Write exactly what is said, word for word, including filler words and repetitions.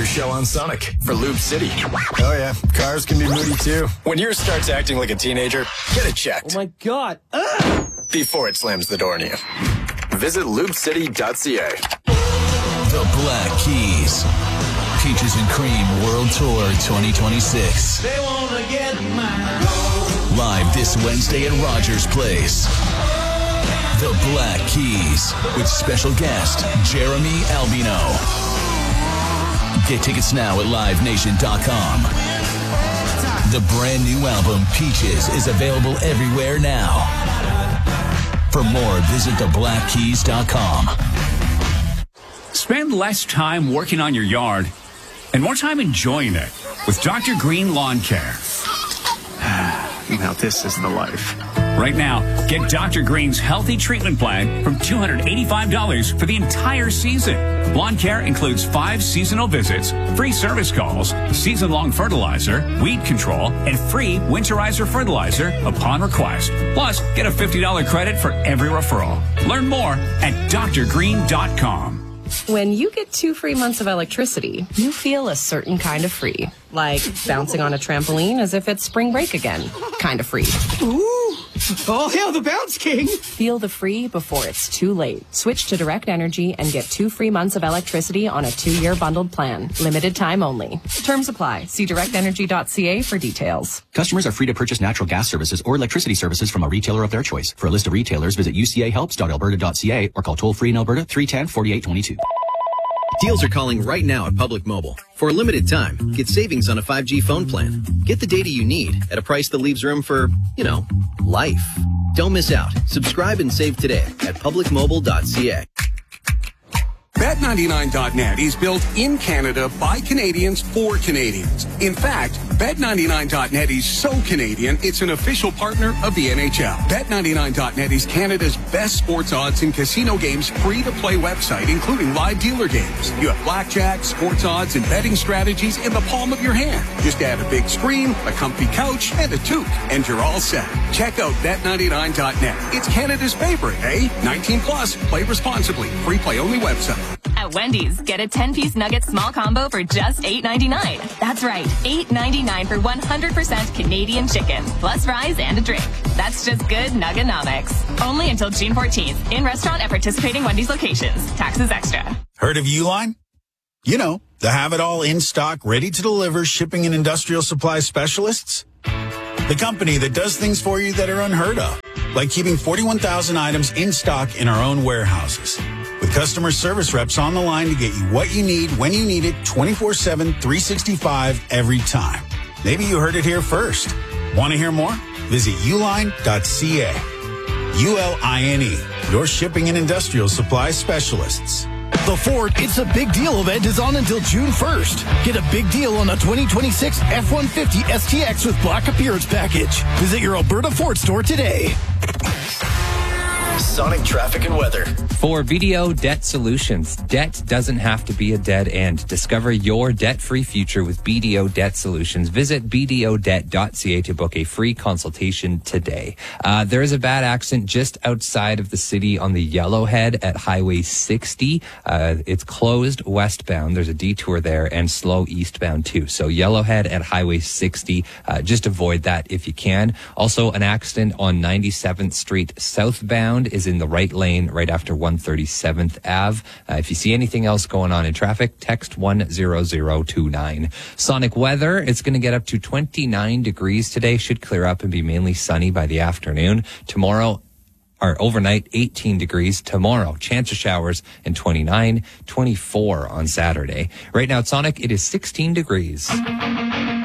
Rogers Show on Sonic for Loop City. Oh, yeah. Cars can be moody, too. When yours starts acting like a teenager, get it checked. Oh, my God. Ah! Before it slams the door on you. Visit loop city dot c a. The Black Keys. Peaches and Cream World Tour twenty twenty-six. They wanna get mine. Live this Wednesday at Rogers Place. The Black Keys with special guest Jeremy Albino. Get tickets now at live nation dot com. The brand new album Peaches is available everywhere now. For more, visit the black keys dot com. Spend less time working on your yard and more time enjoying it with Doctor Green Lawn Care. Now this is the life. Right now, get Doctor Green's Healthy Treatment Plan from two hundred eighty-five dollars for the entire season. Lawn care includes five seasonal visits, free service calls, season-long fertilizer, weed control, and free winterizer fertilizer upon request. Plus, get a fifty dollars credit for every referral. Learn more at dr green dot com. When you get two free months of electricity, you feel a certain kind of free. Like bouncing on a trampoline as if it's spring break again. Kind of free. Ooh! All hail the Bounce King! Feel the free before it's too late. Switch to Direct Energy and get two free months of electricity on a two-year bundled plan. Limited time only. Terms apply. See direct energy dot c a for details. Customers are free to purchase natural gas services or electricity services from a retailer of their choice. For a list of retailers, visit u c a helps dot alberta dot c a or call toll-free in Alberta three one zero, four eight two two. Deals are calling right now at Public Mobile. For a limited time, get savings on a five G phone plan. Get the data you need at a price that leaves room for, you know, life. Don't miss out. Subscribe and save today at public mobile dot c a. bet ninety-nine dot net is built in Canada by Canadians for Canadians. In fact, bet ninety-nine dot net is so Canadian, it's an official partner of the N H L. bet ninety-nine dot net is Canada's best sports odds and casino games free-to-play website, including live dealer games. You have blackjack, sports odds, and betting strategies in the palm of your hand. Just add a big screen, a comfy couch, and a toque, and you're all set. Check out bet ninety-nine dot net. It's Canada's favorite, eh? nineteen plus. Play responsibly. Free play only website. At Wendy's, get a ten-piece nugget small combo for just eight ninety-nine. That's right, eight ninety-nine for one hundred percent Canadian chicken, plus fries and a drink. That's just good Nugganomics. Only until June fourteenth. In restaurant at participating Wendy's locations. Taxes extra. Heard of Uline? You know, the have-it-all in-stock, ready-to-deliver shipping and industrial supply specialists. The company that does things for you that are unheard of, like keeping forty-one thousand items in stock in our own warehouses. With customer service reps on the line to get you what you need, when you need it, twenty-four seven, three sixty-five, every time. Maybe you heard it here first. Want to hear more? Visit uline dot c a. U L I N E, your shipping and industrial supply specialists. The Ford It's a Big Deal event is on until June first. Get a big deal on a twenty twenty-six F one fifty S T X with Black Appearance Package. Visit your Alberta Ford store today. Sonic traffic and weather. For B D O Debt Solutions, debt doesn't have to be a dead end. Discover your debt-free future with B D O Debt Solutions. Visit b d o debt dot c a to book a free consultation today. Uh, there is a bad accident just outside of the city on the Yellowhead at Highway sixty. Uh, it's closed westbound. There's a detour there and slow eastbound too. So Yellowhead at Highway sixty. Uh, just avoid that if you can. Also, an accident on ninety-seventh Street southbound is in the right lane right after one thirty-seventh Ave. Uh, if you see anything else going on in traffic, text one zero zero two nine. Sonic weather, it's going to get up to twenty-nine degrees today. Should clear up and be mainly sunny by the afternoon. Tomorrow, or overnight, eighteen degrees. Tomorrow, chance of showers, and twenty-nine, twenty-four on Saturday. Right now at Sonic, it is sixteen degrees.